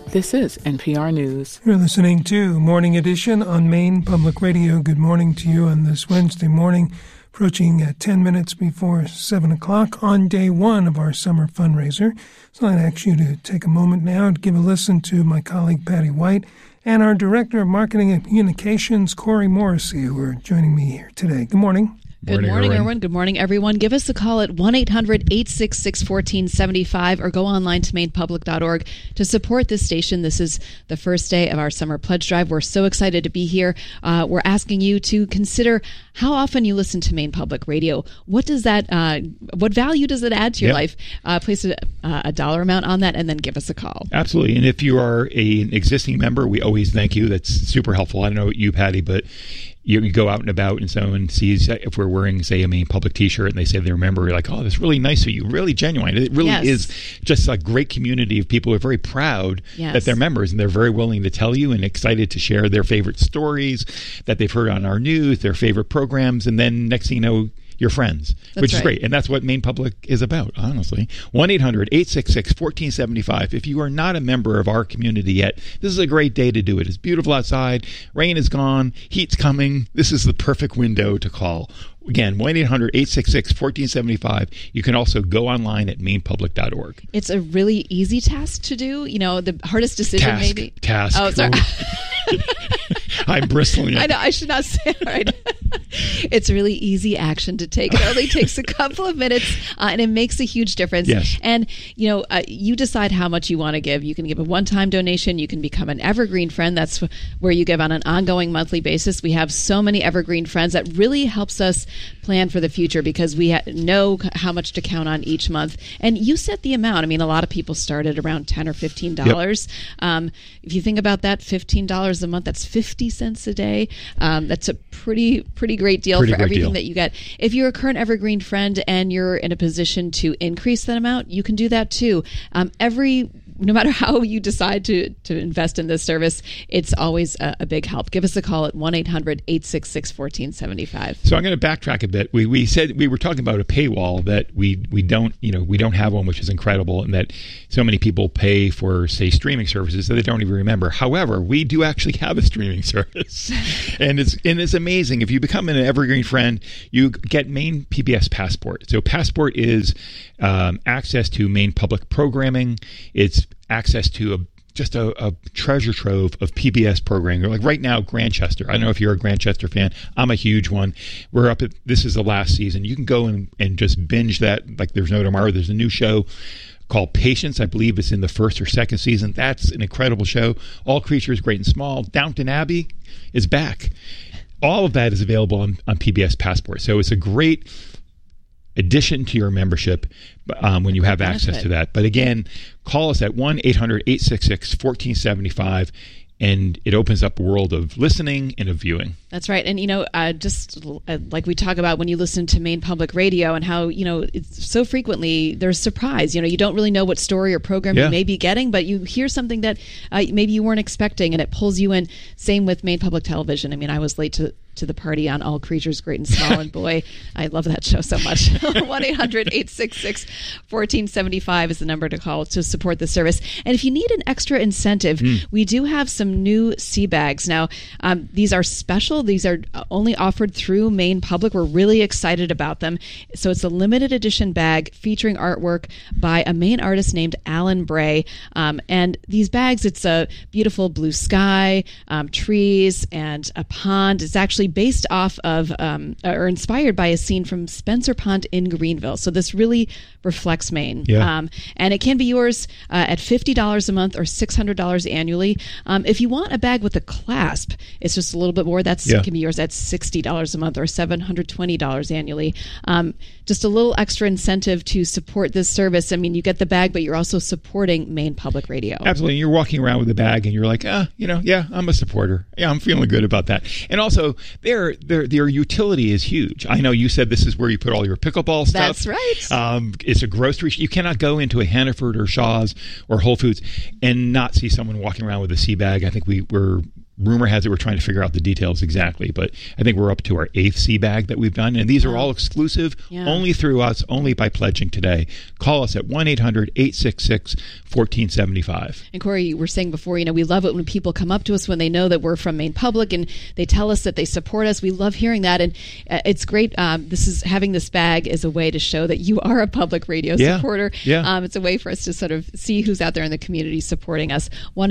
This is NPR News. You're listening to Morning Edition on Maine Public Radio. Good morning to you on this Wednesday morning, approaching 10 minutes before 7 o'clock on day one of our summer fundraiser. So I'd ask you to take a moment now to give a listen to my colleague Patty White and our Director of Marketing and Communications, Corey Morrissey, who are joining me here today. Good morning. Good morning, Erwin. Good morning, everyone. Give us a call at 1-800-866-1475 or go online to mainepublic.org to support this station. This is the first day of our summer pledge drive. We're so excited to be here. We're asking you to consider how often you listen to Maine Public Radio. What does that? What value does it add to your life? Place a dollar amount on that and then give us a call. Absolutely. And if you are an existing member, we always thank you. That's super helpful. I don't know about you, Patty, but you go out and about and someone sees if we're wearing, say, a Maine Public t-shirt and they say they remember, you're like, oh, that's really nice of you, really genuine. It really is just a great community of people who are very proud that they're members, and they're very willing to tell you and excited to share their favorite stories that they've heard on our news, their favorite programs, and then next thing you know, your friends, which is great. And that's what Maine Public is about, honestly. 1-800-866-1475. If you are not a member of our community yet, this is a great day to do it. It's beautiful outside. Rain is gone. Heat's coming. This is the perfect window to call. Again, 1-800-866-1475. You can also go online at mainepublic.org. It's a really easy task to do. You know, the hardest decision maybe. Task. Oh, sorry. I'm bristling. I know. I should not say it right. It's a really easy action to take. It only takes a couple of minutes, and it makes a huge difference. Yes. And, you know, you decide how much you want to give. You can give a one-time donation. You can become an Evergreen Friend. That's where you give on an ongoing monthly basis. We have so many Evergreen Friends that really helps us plan for the future because we know how much to count on each month. And you set the amount. I mean, a lot of people start at around $10 or $15. Yep. If you think about that, $15 a month, that's 50 cents a day. That's a pretty great deal for everything that you get. If you're a current Evergreen Friend and you're in a position to increase that amount, you can do that too. No matter how you decide to invest in this service, it's always a big help. Give us a call at 1-800-866-1475. So I'm going to backtrack a bit. We said we were talking about a paywall that we don't have one, which is incredible, and that so many people pay for, say, streaming services that they don't even remember. However, we do actually have a streaming service, and it's amazing. If you become an Evergreen Friend, you get Maine PBS Passport. So Passport is access to Maine Public programming. It's access to just a treasure trove of PBS programming. Like right now, Grantchester. I don't know if you're a Grantchester fan. I'm a huge one. We're up at, this is the last season. You can go and just binge that like there's no tomorrow. There's a new show called Patience. I believe it's in the first or second season. That's an incredible show. All Creatures Great and Small. Downton Abbey is back. All of that is available on PBS Passport. So it's a great addition to your membership when you have access to that. But again, call us at 1-800-866-1475, and it opens up a world of listening and of viewing. That's right. And, just like we talk about when you listen to Maine Public Radio and how, it's so frequently there's surprise. You don't really know what story or program you may be getting, but you hear something that maybe you weren't expecting, and it pulls you in. Same with Maine Public Television. I mean, I was late to the party on All Creatures Great and Small, and boy, I love that show so much. 1-800-866-1475 is the number to call to support the service. And if you need an extra incentive, we do have some new sea bags. Now, these are special. These are only offered through Maine Public. We're really excited about them. So it's a limited edition bag featuring artwork by a Maine artist named Alan Bray. And these bags, it's a beautiful blue sky, trees, and a pond. It's actually based off of or inspired by a scene from Spencer Pond in Greenville. So this really reflects Maine. Yeah. And it can be yours at $50 a month or $600 annually. If you want a bag with a clasp, it's just a little bit more. It can be yours at $60 a month or $720 annually. Just a little extra incentive to support this service. I mean, you get the bag, but you're also supporting Maine Public Radio. Absolutely. You're walking around with a bag and you're like, I'm a supporter. Yeah, I'm feeling good about that. And also, their utility is huge. I know you said this is where you put all your pickleball stuff. That's right. It's a grocery. You cannot go into a Hannaford or Shaw's or Whole Foods and not see someone walking around with a sea bag. I think we're rumor has it we're trying to figure out the details exactly, but I think we're up to our 8th sea bag that we've done, and these are all exclusive, only through us, only by pledging today. Call us at 1-800-866-1475. And Corey, you were saying before, we love it when people come up to us when they know that we're from Maine Public and they tell us that they support us. We love hearing that, and it's great. Having this bag is a way to show that you are a public radio supporter. Yeah. It's a way for us to sort of see who's out there in the community supporting us.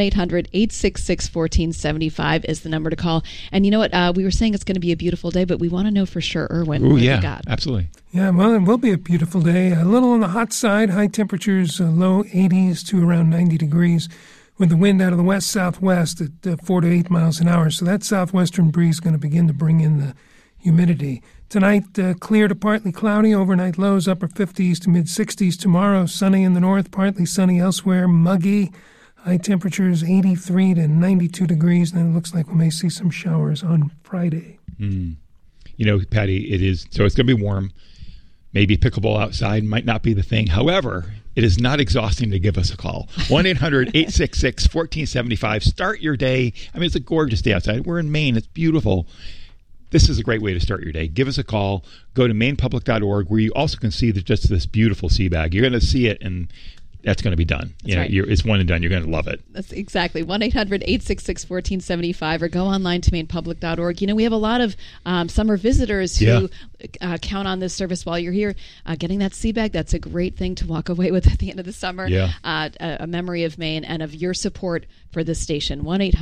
1-800-866-1475 is the number to call. And you know what? We were saying it's going to be a beautiful day, but we want to know for sure, Irwin, what you got. Absolutely. Yeah, well, it will be a beautiful day. A little on the hot side, high temperatures, low 80s to around 90 degrees, with the wind out of the west-southwest at 4 to 8 miles an hour. So that southwestern breeze is going to begin to bring in the humidity. Tonight, clear to partly cloudy, overnight lows upper 50s to mid-60s. Tomorrow, sunny in the north, partly sunny elsewhere, muggy. High temperatures 83 to 92 degrees. Then it looks like we may see some showers on Friday. Patty, it is. So it's going to be warm. Maybe pickleball outside might not be the thing. However, it is not exhausting to give us a call. 1-800-866-1475. Start your day. I mean, it's a gorgeous day outside. We're in Maine. It's beautiful. This is a great way to start your day. Give us a call. Go to mainepublic.org, where you also can see just this beautiful sea bag. You're going to see it, and that's going to be done. Right. It's one and done. You're going to love it. That's exactly. 1-800-866-1475, or go online to mainepublic.org. We have a lot of summer visitors who count on this service while you're here. Getting that sea bag, that's a great thing to walk away with at the end of the summer. Yeah. A memory of Maine and of your support for this station.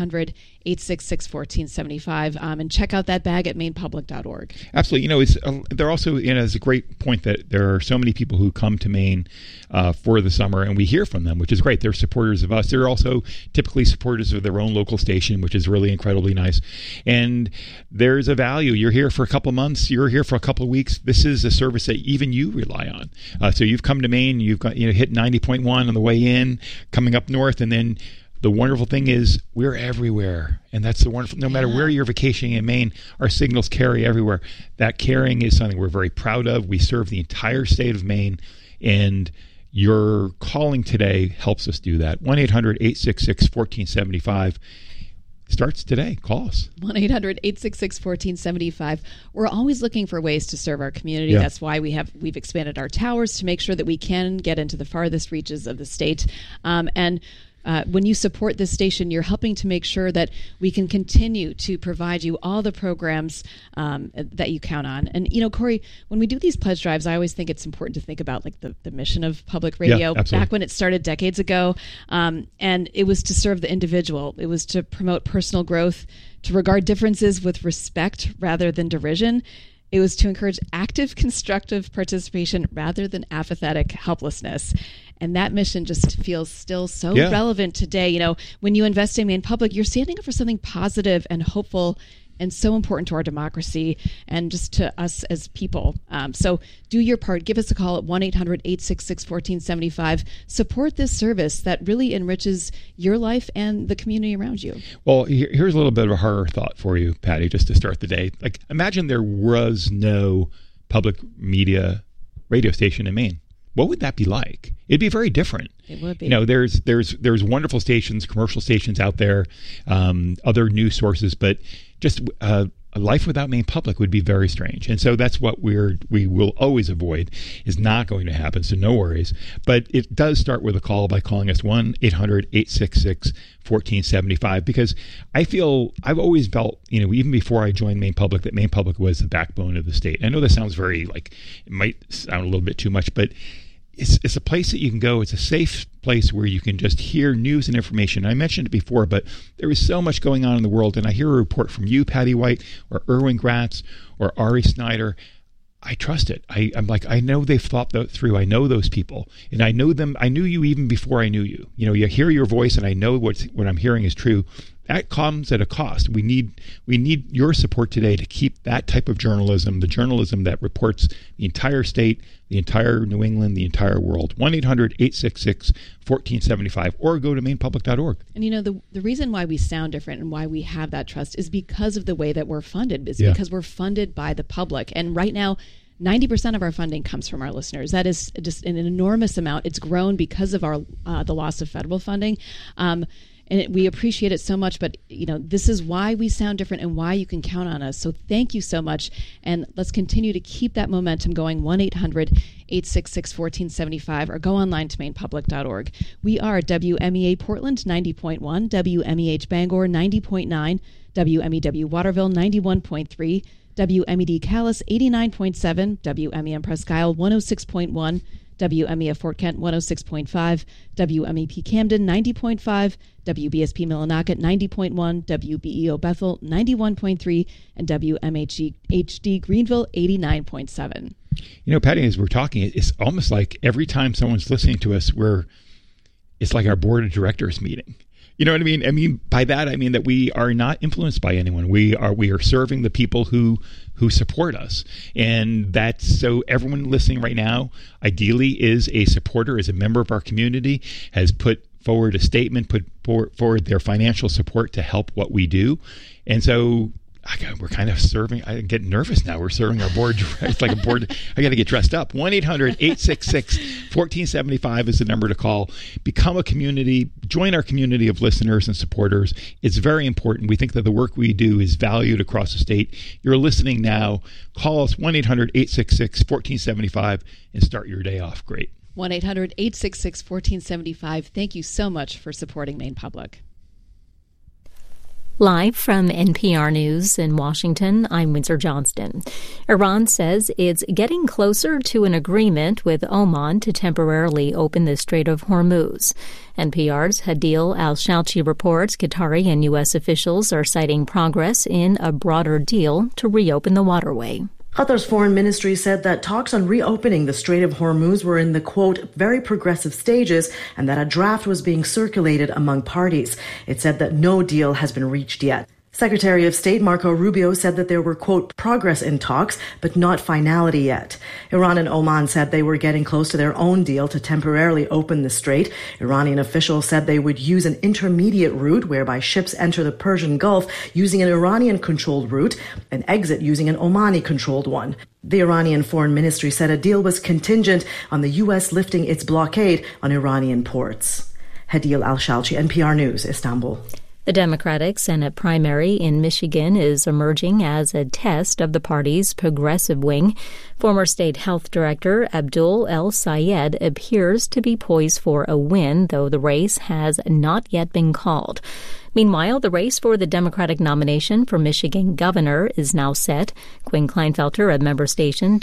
1-800-866-1475. And check out that bag at mainepublic.org. Absolutely. They're also, it's a great point that there are so many people who come to Maine for the summer, and we hear from them, which is great. They're supporters of us. They're also typically supporters of their own local station, which is really incredibly nice. And there's a value. You're here for a couple of months. You're here for a couple of weeks. This is a service that even you rely on. So you've come to Maine. You've got hit 90.1 on the way in, coming up north, and then the wonderful thing is we're everywhere. And that's the wonderful, no matter where you're vacationing in Maine, our signals carry everywhere. That carrying is something we're very proud of. We serve the entire state of Maine, and your calling today helps us do that. 1-800-866-1475 starts today. Call us. 1-800-866-1475. We're always looking for ways to serve our community. Yeah. That's why we've expanded our towers to make sure that we can get into the farthest reaches of the state. When you support this station, you're helping to make sure that we can continue to provide you all the programs that you count on. And, Corey, when we do these pledge drives, I always think it's important to think about the mission of public radio back when it started decades ago. And it was to serve the individual. It was to promote personal growth, to regard differences with respect rather than derision. It was to encourage active, constructive participation rather than apathetic helplessness. And that mission just feels still so relevant today. When you invest in Maine Public, you're standing up for something positive and hopeful and so important to our democracy and just to us as people. So do your part. Give us a call at 1-800-866-1475. Support this service that really enriches your life and the community around you. Well, here's a little bit of a horror thought for you, Patty, just to start the day. Imagine there was no public media radio station in Maine. What would that be like? It'd be very different. It would be. There's wonderful stations, commercial stations out there, other news sources, but just a life without Maine Public would be very strange. And so that's what we will always avoid, is not going to happen. So no worries. But it does start with a call by calling us 1-800-866-1475, because I've always felt, even before I joined Maine Public, that Maine Public was the backbone of the state. I know that sounds very it might sound a little bit too much, but it's a place that you can go. It's a safe place where you can just hear news and information. I mentioned it before, but there is so much going on in the world, and I hear a report from you, Patty White, or Irwin Gratz, or Ari Snyder. I trust it. I'm I know they've thought that through. I know those people, and I know them. I knew you even before I knew you. You hear your voice, and I know what I'm hearing is true. That comes at a cost. We need your support today to keep that type of journalism, the journalism that reports the entire state, the entire New England, the entire world. 1-800-866-1475, or go to mainepublic.org. And the reason why we sound different and why we have that trust is because of the way that we're funded. It's because we're funded by the public. And right now, 90% of our funding comes from our listeners. That is just an enormous amount. It's grown because of the loss of federal funding. And we appreciate it so much, but this is why we sound different and why you can count on us. So thank you so much, and let's continue to keep that momentum going. 1-800-866-1475 or go online to mainpublic.org. We are WMEA Portland 90.1, WMEH Bangor 90.9, WMEW Waterville 91.3, WMED Calais 89.7, WMEM Presque Isle 106.1, WMEF Fort Kent 106.5, WMEP Camden 90.5, WBSP Millinocket 90.1, WBEO Bethel 91.3, and WMHD Greenville 89.7. Patty, as we're talking, it's almost like every time someone's listening to us, it's like our board of directors meeting. You know what I mean? I mean, by that, I mean that we are not influenced by anyone. We are serving the people who support us. And that's so everyone listening right now, ideally is a supporter, is a member of our community, has put forward a statement, put forward their financial support to help what we do. And so we're kind of serving. I get nervous now. We're serving our board. It's like a board. I got to get dressed up. 1-800-866-1475 is the number to call. Become a community. Join our community of listeners and supporters. It's very important. We think that the work we do is valued across the state. You're listening now. Call us 1-800-866-1475 and start your day off great. 1-800-866-1475. Thank you so much for supporting Maine Public. Live from NPR News in Washington, I'm Windsor Johnston. Iran says it's getting closer to an agreement with Oman to temporarily open the Strait of Hormuz. NPR's Hadil Al-Shalchi reports Qatari and U.S. officials are citing progress in a broader deal to reopen the waterway. Qatar's foreign ministry said that talks on reopening the Strait of Hormuz were in the, quote, very progressive stages and that a draft was being circulated among parties. It said that no deal has been reached yet. Secretary of State Marco Rubio said that there were, quote, progress in talks, but not finality yet. Iran and Oman said they were getting close to their own deal to temporarily open the strait. Iranian officials said they would use an intermediate route whereby ships enter the Persian Gulf using an Iranian-controlled route and exit using an Omani-controlled one. The Iranian Foreign Ministry said a deal was contingent on the U.S. lifting its blockade on Iranian ports. Hadil Al-Shalchi, NPR News, Istanbul. The Democratic Senate primary in Michigan is emerging as a test of the party's progressive wing. Former state health director Abdul El-Sayed appears to be poised for a win, though the race has not yet been called. Meanwhile, the race for the Democratic nomination for Michigan governor is now set. Quinn Kleinfelter of member station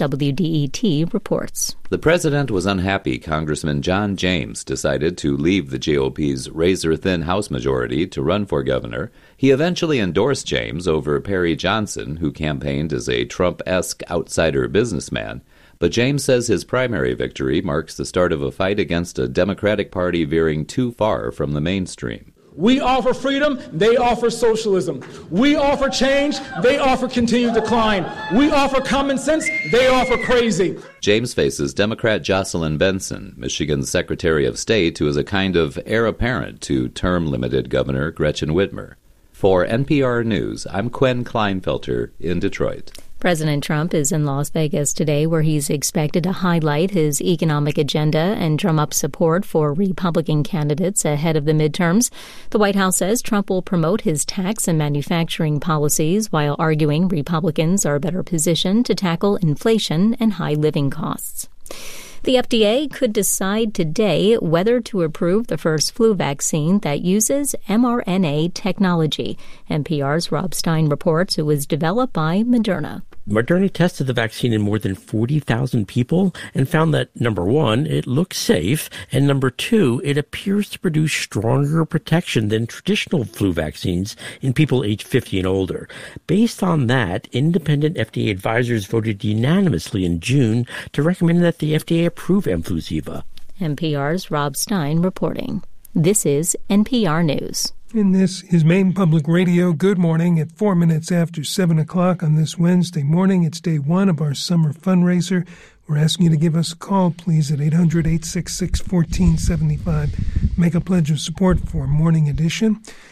WDET reports. The president was unhappy Congressman John James decided to leave the GOP's razor-thin House majority to run for governor. He eventually endorsed James over Perry Johnson, who campaigned as a Trump-esque outsider businessman. But James says his primary victory marks the start of a fight against a Democratic Party veering too far from the mainstream. We offer freedom, they offer socialism. We offer change, they offer continued decline. We offer common sense, they offer crazy. James faces Democrat Jocelyn Benson, Michigan's Secretary of State, who is a kind of heir apparent to term-limited Governor Gretchen Whitmer. For NPR News, I'm Quinn Kleinfelter in Detroit. President Trump is in Las Vegas today, where he's expected to highlight his economic agenda and drum up support for Republican candidates ahead of the midterms. The White House says Trump will promote his tax and manufacturing policies while arguing Republicans are better positioned to tackle inflation and high living costs. The FDA could decide today whether to approve the first flu vaccine that uses mRNA technology. NPR's Rob Stein reports it was developed by Moderna. Moderna tested the vaccine in more than 40,000 people and found that, number one, it looks safe, and number two, it appears to produce stronger protection than traditional flu vaccines in people aged 50 and older. Based on that, independent FDA advisors voted unanimously in June to recommend that the FDA approve Mfluziva. NPR's Rob Stein reporting. This is NPR News. And this is Maine Public Radio. Good morning at 4 minutes after 7 o'clock on this Wednesday morning. It's day one of our summer fundraiser. We're asking you to give us a call, please, at 800-866-1475. Make a pledge of support for Morning Edition.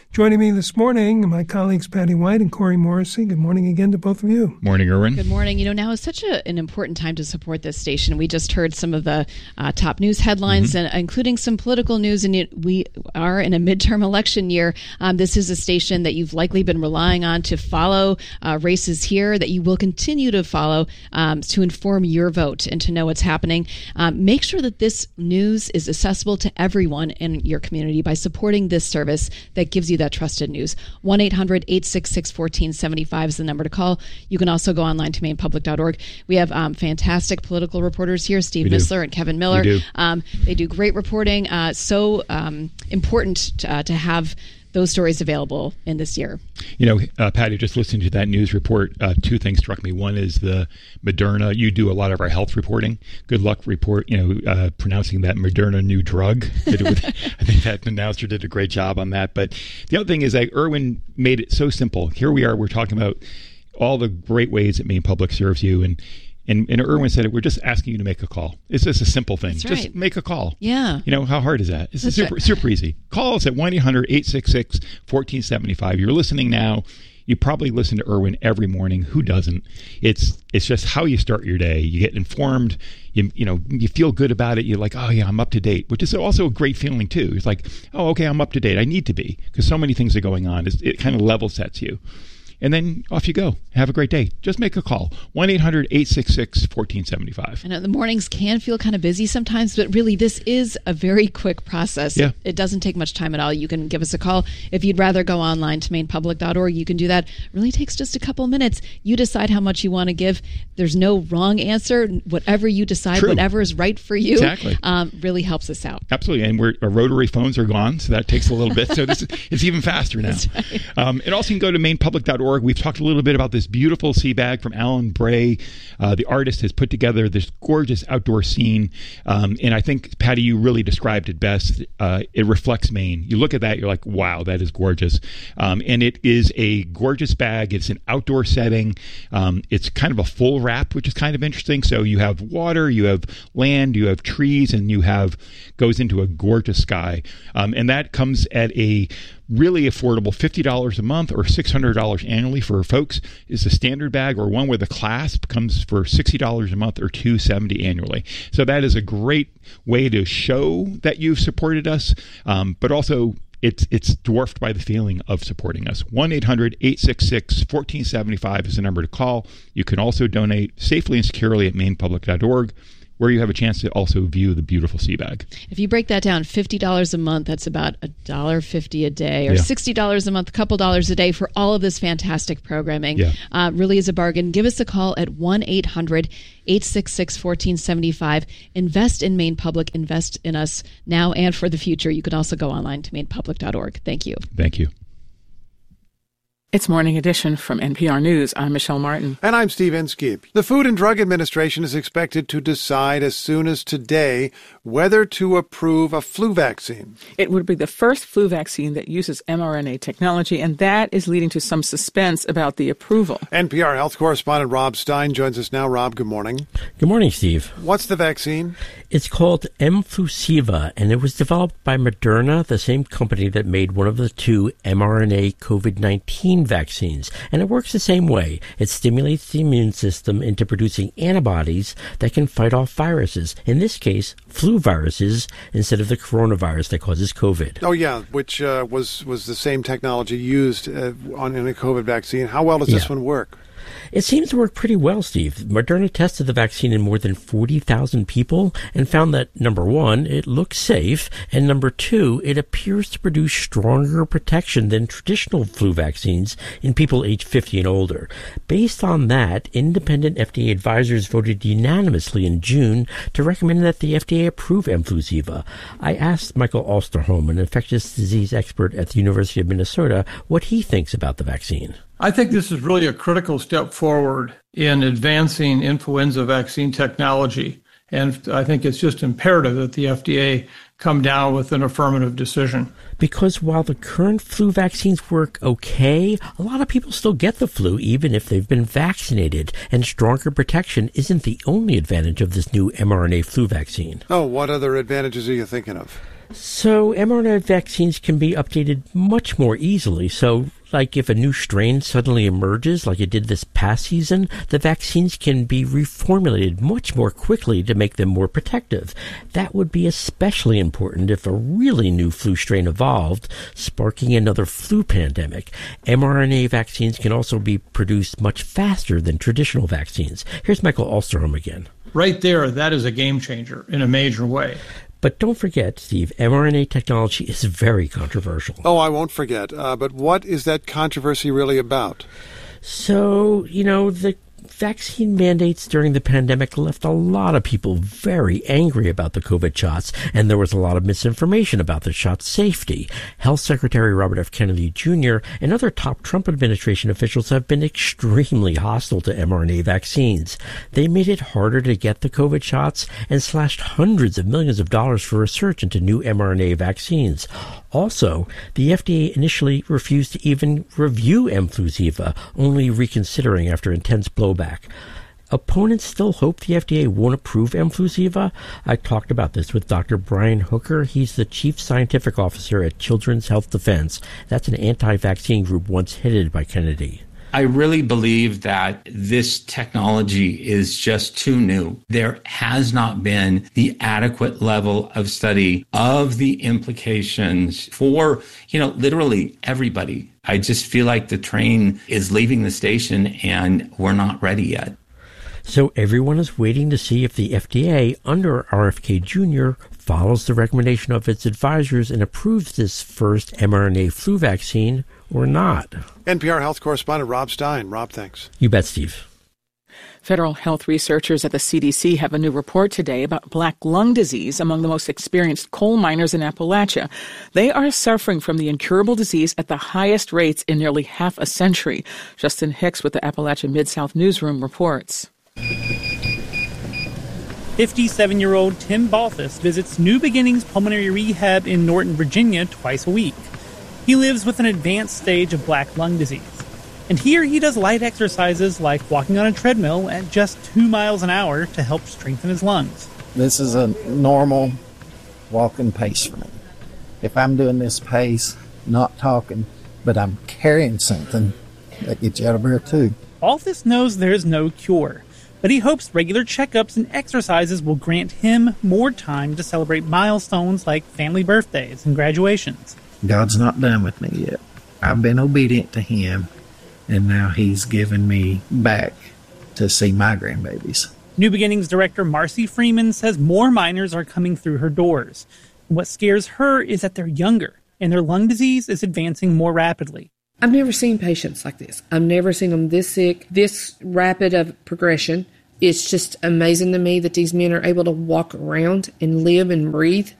Joining me this morning, my colleagues Patty White and Corey Morrissey. Good morning again to both of you. Morning, Erwin. Good morning. Now is such an important time to support this station. We just heard some of the top news headlines, and including some political news, and we are in a midterm election year. This is a station that you've likely been relying on to follow races here, that you will continue to follow to inform your vote and to know what's happening. Make sure that this news is accessible to everyone in your community by supporting this service that gives you that trusted news. 1-800-866-1475 is the number to call. You can also go online to mainpublic.org. We have fantastic political reporters here, Steve Missler and Kevin Miller. They do great reporting. So important to have those stories available in this year. Patty, just listening to that news report, two things struck me. One is the Moderna. You do a lot of our health reporting. Good luck pronouncing that Moderna new drug. I think that announcer did a great job on that. But the other thing is that Erwin made it so simple. Here we are. We're talking about all the great ways that Maine Public serves you. And Erwin said it, we're just asking you to make a call. It's just a simple thing. That's right. Just make a call. Yeah. How hard is that? It's super easy. Call us at 1-800-866-1475. You're listening now. You probably listen to Erwin every morning. Who doesn't? It's just how you start your day. You get informed. You feel good about it. You're like, oh yeah, I'm up to date, which is also a great feeling too. It's like, oh, okay, I'm up to date. I need to be, because so many things are going on. It kind of level sets you. And then off you go. Have a great day. Just make a call. 1-800-866-1475. I know the mornings can feel kind of busy sometimes, but really this is a very quick process. Yeah. It doesn't take much time at all. You can give us a call. If you'd rather go online to mainpublic.org, you can do that. It really takes just a couple minutes. You decide how much you want to give. There's no wrong answer. Whatever you decide, True. Whatever is right for you, exactly. Really helps us out. Absolutely. And our rotary phones are gone, so that takes a little bit. So it's even faster now. That's right. And also you can go to mainpublic.org. We've talked a little bit about this beautiful sea bag from Alan Bray. The artist has put together this gorgeous outdoor scene. And I think, Patty, you really described it best. It reflects Maine. You look at that, you're like, wow, that is gorgeous. And it is a gorgeous bag. It's an outdoor setting. It's kind of a full wrap, which is kind of interesting. So you have water, you have land, you have trees, and goes into a gorgeous sky. And that comes at a really affordable $50 a month or $600 annually for folks is the standard bag, or one where the clasp comes for $60 a month or $270 annually. So that is a great way to show that you've supported us, but also it's dwarfed by the feeling of supporting us. 1-800-866-1475 is the number to call. You can also donate safely and securely at mainpublic.org, where you have a chance to also view the beautiful sea bag. If you break that down, $50 a month, that's about $1.50 a day, or $60 a month, a couple dollars a day for all of this fantastic programming. Yeah. Really is a bargain. Give us a call at 1-800-866-1475. Invest in Maine Public. Invest in us now and for the future. You can also go online to mainpublic.org. Thank you. Thank you. It's Morning Edition from NPR News. I'm Michelle Martin. And I'm Steve Inskeep. The Food and Drug Administration is expected to decide as soon as today whether to approve a flu vaccine. It would be the first flu vaccine that uses mRNA technology, and that is leading to some suspense about the approval. NPR health correspondent Rob Stein joins us now. Rob, good morning. Good morning, Steve. What's the vaccine? It's called Mfusiva, and it was developed by Moderna, the same company that made one of the two mRNA COVID-19 vaccines. And it works the same way. It stimulates the immune system into producing antibodies that can fight off viruses. In this case, flu viruses instead of the coronavirus that causes COVID. Oh, yeah, which was the same technology used in a COVID vaccine. How well does this one work? It seems to work pretty well, Steve. Moderna tested the vaccine in more than 40,000 people and found that, number one, it looks safe, and number two, it appears to produce stronger protection than traditional flu vaccines in people aged 50 and older. Based on that, independent FDA advisors voted unanimously in June to recommend that the FDA approve Mfusiva. I asked Michael Osterholm, an infectious disease expert at the University of Minnesota, what he thinks about the vaccine. I think this is really a critical step forward in advancing influenza vaccine technology. And I think it's just imperative that the FDA come down with an affirmative decision. Because while the current flu vaccines work okay, a lot of people still get the flu even if they've been vaccinated. And stronger protection isn't the only advantage of this new mRNA flu vaccine. Oh, what other advantages are you thinking of? So mRNA vaccines can be updated much more easily. So, like if a new strain suddenly emerges, like it did this past season, the vaccines can be reformulated much more quickly to make them more protective. That would be especially important if a really new flu strain evolved, sparking another flu pandemic. mRNA vaccines can also be produced much faster than traditional vaccines. Here's Michael Alsterholm again. Right there, that is a game changer in a major way. But don't forget, Steve, mRNA technology is very controversial. Oh, I won't forget. But what is that controversy really about? So, the vaccine mandates during the pandemic left a lot of people very angry about the COVID shots, and there was a lot of misinformation about the shot's safety. Health Secretary Robert F. Kennedy Jr. and other top Trump administration officials have been extremely hostile to mRNA vaccines. They made it harder to get the COVID shots and slashed hundreds of millions of dollars for research into new mRNA vaccines. Also, the FDA initially refused to even review mFluziva, only reconsidering after intense blowback. Opponents still hope the FDA won't approve mFluziva. I talked about this with Dr. Brian Hooker. He's the Chief Scientific Officer at Children's Health Defense. That's an anti-vaccine group once headed by Kennedy. I really believe that this technology is just too new. There has not been the adequate level of study of the implications for, literally everybody. I just feel like the train is leaving the station and we're not ready yet. So everyone is waiting to see if the FDA, under RFK Jr., follows the recommendation of its advisors and approves this first mRNA flu vaccine or not. NPR health correspondent Rob Stein. Rob, thanks. You bet, Steve. Federal health researchers at the CDC have a new report today about black lung disease among the most experienced coal miners in Appalachia. They are suffering from the incurable disease at the highest rates in nearly half a century. Justin Hicks with the Appalachia Mid-South Newsroom reports. 57-year-old Tim Balthus visits New Beginnings Pulmonary Rehab in Norton, Virginia twice a week. He lives with an advanced stage of black lung disease. And here he does light exercises like walking on a treadmill at just 2 miles an hour to help strengthen his lungs. This is a normal walking pace for me. If I'm doing this pace, not talking, but I'm carrying something, that gets you out of breath too. Balthus knows there's no cure, but he hopes regular checkups and exercises will grant him more time to celebrate milestones like family birthdays and graduations. God's not done with me yet. I've been obedient to Him, and now He's given me back to see my grandbabies. New Beginnings director Marcy Freeman says more miners are coming through her doors. What scares her is that they're younger, and their lung disease is advancing more rapidly. I've never seen patients like this. I've never seen them this sick, this rapid of progression. It's just amazing to me that these men are able to walk around and live and breathe,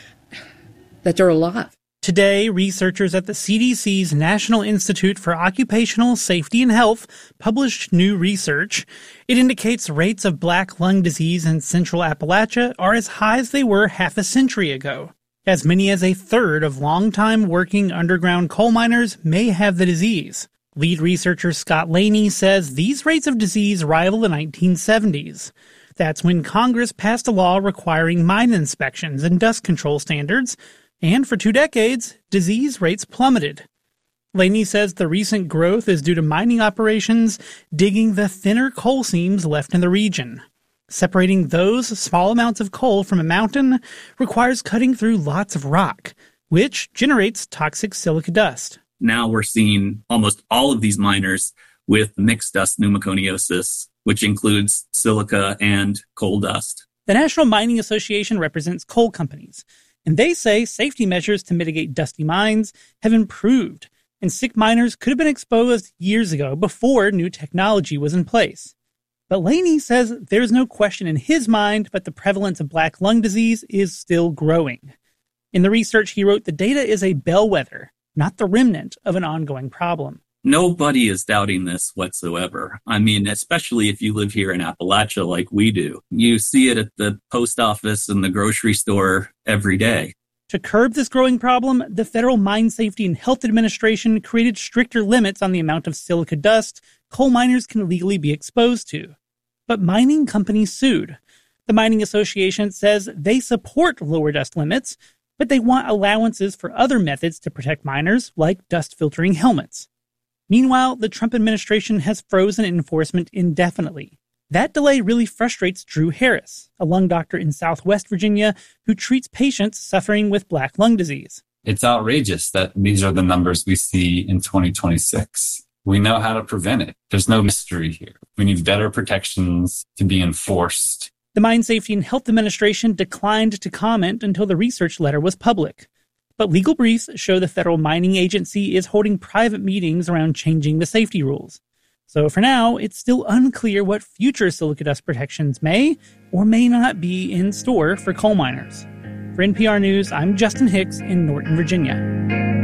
that they're alive. Today, researchers at the CDC's National Institute for Occupational Safety and Health published new research. It indicates rates of black lung disease in central Appalachia are as high as they were half a century ago. As many as a third of longtime working underground coal miners may have the disease. Lead researcher Scott Laney says these rates of disease rival the 1970s. That's when Congress passed a law requiring mine inspections and dust control standards, and for 2 decades, disease rates plummeted. Laney says the recent growth is due to mining operations digging the thinner coal seams left in the region. Separating those small amounts of coal from a mountain requires cutting through lots of rock, which generates toxic silica dust. Now we're seeing almost all of these miners with mixed dust pneumoconiosis, which includes silica and coal dust. The National Mining Association represents coal companies, and they say safety measures to mitigate dusty mines have improved, and sick miners could have been exposed years ago before new technology was in place. But Laney says there's no question in his mind but the prevalence of black lung disease is still growing. In the research he wrote, the data is a bellwether, not the remnant of an ongoing problem. Nobody is doubting this whatsoever. I mean, especially if you live here in Appalachia like we do. You see it at the post office and the grocery store every day. To curb this growing problem, the Federal Mine Safety and Health Administration created stricter limits on the amount of silica dust coal miners can legally be exposed to. But mining companies sued. The Mining Association says they support lower dust limits, But they want allowances for other methods to protect miners, like dust-filtering helmets. Meanwhile, the Trump administration has frozen enforcement indefinitely. That delay really frustrates Drew Harris, a lung doctor in Southwest Virginia who treats patients suffering with black lung disease. It's outrageous that these are the numbers we see in 2026. We know how to prevent it. There's no mystery here. We need better protections to be enforced. The Mine Safety and Health Administration declined to comment until the research letter was public. But legal briefs show the federal mining agency is holding private meetings around changing the safety rules. So for now, it's still unclear what future silica dust protections may or may not be in store for coal miners. For NPR News, I'm Justin Hicks in Norton, Virginia.